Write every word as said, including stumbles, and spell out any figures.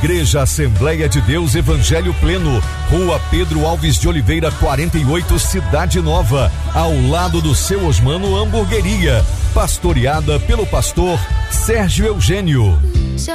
Igreja Assembleia de Deus Evangelho Pleno, Rua Pedro Alves de Oliveira, quarenta e oito, Cidade Nova, ao lado do Seu Osmano Hamburgueria, pastoreada pelo pastor Sérgio Eugênio.